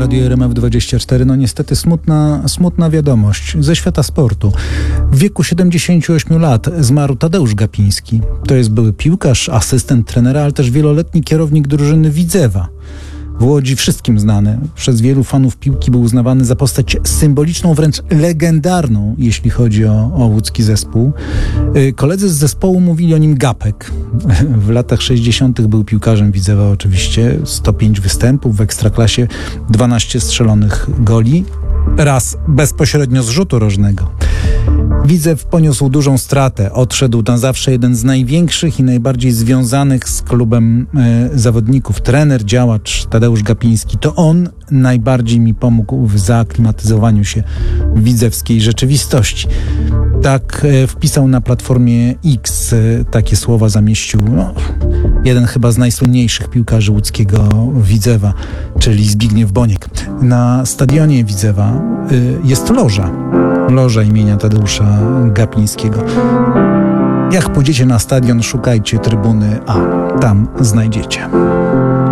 Radio RMF24. No niestety smutna wiadomość ze świata sportu. W wieku 78 lat zmarł Tadeusz Gapiński. To jest były piłkarz, asystent trenera, ale też wieloletni kierownik drużyny Widzewa. W Łodzi wszystkim znany. Przez wielu fanów piłki był uznawany za postać symboliczną, wręcz legendarną, jeśli chodzi o łódzki zespół. Koledzy z zespołu mówili o nim Gapek. W latach 60. był piłkarzem Widzewa oczywiście. 105 występów w Ekstraklasie, 12 strzelonych goli. Raz bezpośrednio z rzutu rożnego. Widzew poniósł dużą stratę. Odszedł na zawsze jeden z największych i najbardziej związanych z klubem zawodników. Trener, działacz Tadeusz Gapiński. To on najbardziej mi pomógł w zaaklimatyzowaniu się w widzewskiej rzeczywistości. Tak wpisał na platformie X, takie słowa zamieścił jeden chyba z najsłynniejszych piłkarzy łódzkiego Widzewa, czyli Zbigniew Boniek. Na stadionie Widzewa jest loża imienia Tadeusza Gapińskiego. Jak pójdziecie na stadion, szukajcie trybuny A. Tam znajdziecie.